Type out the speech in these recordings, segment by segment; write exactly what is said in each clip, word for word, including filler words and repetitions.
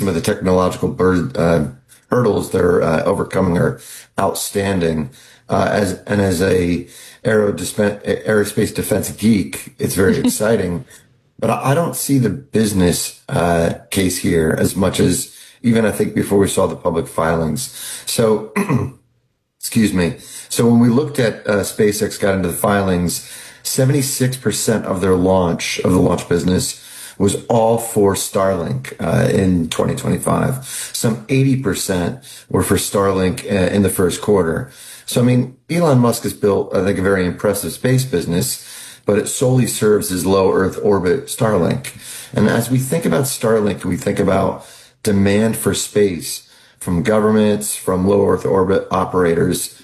some of the technological bird, uh, hurdles they're uh, overcoming are outstanding. Uh, as and as a aero dispen- aerospace defense geek, it's very exciting. But I don't see the business uh, case here as much as even I think before we saw the public filings. So, excuse me. So when we looked at uh, SpaceX got into the filings, seventy-six percent of their launch of the launch business was all for Starlink uh, in twenty twenty-five. Some eighty percent were for Starlink uh, in the first quarter. So, I mean, Elon Musk has built, I think, a very impressive space business, but it solely serves his low Earth orbit Starlink. And as we think about Starlink, we think about demand for space from governments, from low Earth orbit operators.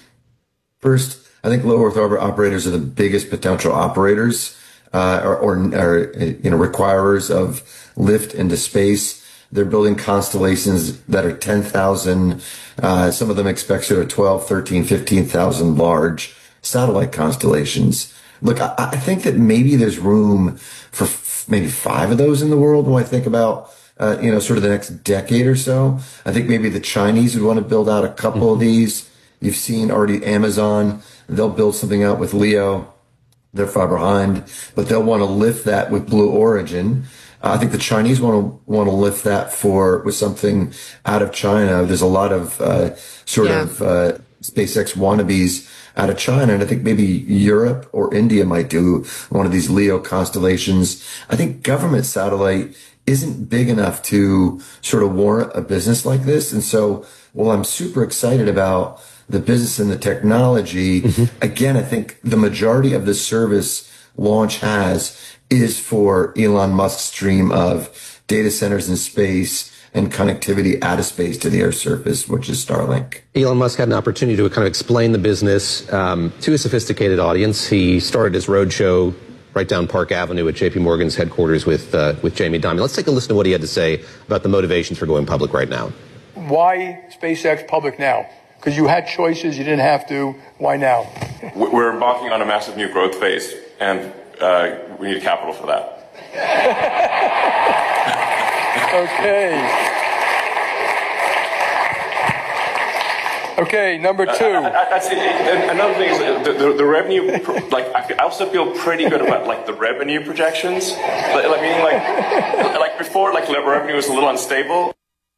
First, I think low Earth orbit operators are the biggest potential operators uh, or, or, or, you know, requirers of lift into space. They're building constellations that are ten thousand, uh, some of them expect sort of twelve, thirteen, fifteen thousand large satellite constellations. Look, I, I think that maybe there's room for f- maybe five of those in the world when I think about, uh, you know, sort of the next decade or so. I think maybe the Chinese would want to build out a couple mm-hmm. of these. You've seen already Amazon, they'll build something out with Leo. They're far behind, but they'll want to lift that with Blue Origin. Uh, I think the Chinese want to want to lift that for with something out of China. There's a lot of uh, sort yeah. of uh, SpaceX wannabes out of China, and I think maybe Europe or India might do one of these Leo constellations. I think government satellite isn't big enough to sort of warrant a business like this, and so while I'm super excited about the business and the technology, mm-hmm. again, I think the majority of the service launch has is for Elon Musk's dream of data centers in space and connectivity out of space to the air surface, which is Starlink. Elon Musk had an opportunity to kind of explain the business um, to a sophisticated audience. He started his roadshow right down Park Avenue at J P Morgan's headquarters with uh, with Jamie Dimon. Let's take a listen to what he had to say about the motivations for going public right now. Why SpaceX public now? Because you had choices, you didn't have to. Why now? We're embarking on a massive new growth phase, and uh, we need capital for that. Okay. Okay, number two. Uh, I, I, I see, another thing is the, the, the revenue, like, I also feel pretty good about, like, the revenue projections. Like, I mean, like, like before, like, revenue was a little unstable.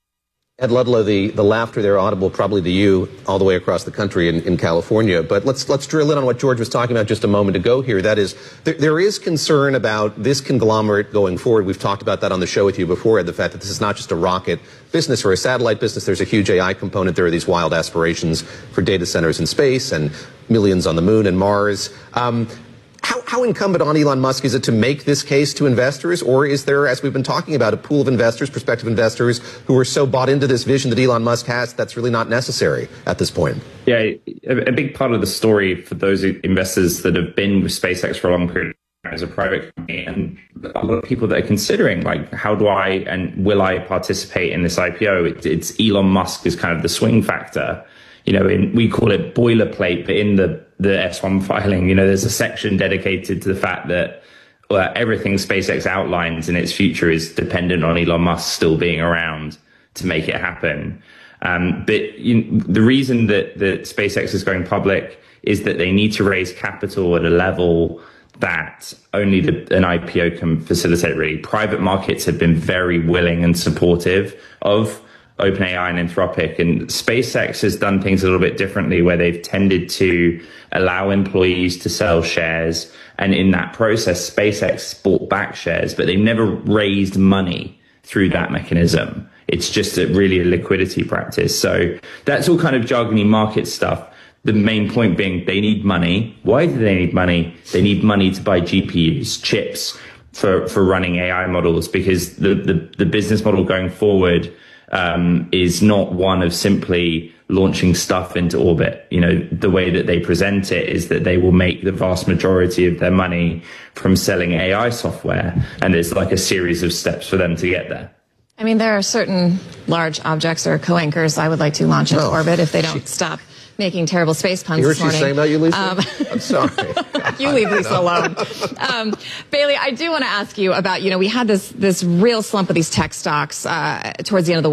Ed Ludlow, the, the laughter there audible probably to you all the way across the country in, in California. But let's let's drill in on what George was talking about just a moment ago here. That is, there, there is concern about this conglomerate going forward. We've talked about that on the show with you before, Ed, the fact that this is not just a rocket business or a satellite business. There's a huge A I component. There are these wild aspirations for data centers in space and millions on the moon and Mars. Um, How, how incumbent on Elon Musk is it to make this case to investors, or is there, as we've been talking about, a pool of investors, prospective investors, who are so bought into this vision that Elon Musk has that's really not necessary at this point? Yeah, a, a big part of the story for those investors that have been with SpaceX for a long period of time as a private company, and a lot of people that are considering, like, how do I and will I participate in this I P O? It, it's Elon Musk is kind of the swing factor. You know, in, we call it boilerplate, but in the, the S one filing, you know, there's a section dedicated to the fact that uh, everything SpaceX outlines in its future is dependent on Elon Musk still being around to make it happen. Um, but you know, the reason that, that SpaceX is going public is that they need to raise capital at a level that only the, an I P O can facilitate, really. Private markets have been very willing and supportive of OpenAI and Anthropic, and SpaceX has done things a little bit differently, where they've tended to allow employees to sell shares, and in that process SpaceX bought back shares, but they've never raised money through that mechanism. It's just a really a liquidity practice. So that's all kind of jargony market stuff. The main point being they need money. Why do they need money? They need money to buy G P Us, chips for for running A I models, because the the, the business model going forward Um, is not one of simply launching stuff into orbit. You know, the way that they present it is that they will make the vast majority of their money from selling A I software, and there's like a series of steps for them to get there. I mean, there are certain large objects or co-anchors I would like to launch into oh, orbit if they don't she, stop making terrible space puns you this morning. You heard she's saying about you, Lisa? Um, I'm sorry. You leave Lisa alone. Um, Bailey, I do want to ask you about, you know, we had this, this real slump of these tech stocks uh, towards the end of the